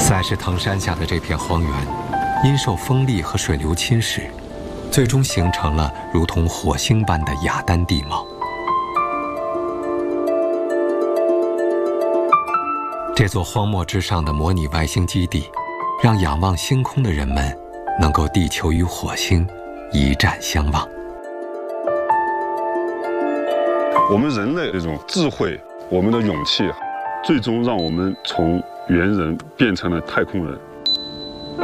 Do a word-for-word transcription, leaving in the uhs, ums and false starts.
塞什腾山下的这片荒原，因受风力和水流侵蚀，最终形成了如同火星般的雅丹地貌。这座荒漠之上的模拟外星基地，让仰望星空的人们能够地球与火星一战相望。 我们人类这种智慧，我们的勇气，最终让我们从猿人变成了太空人。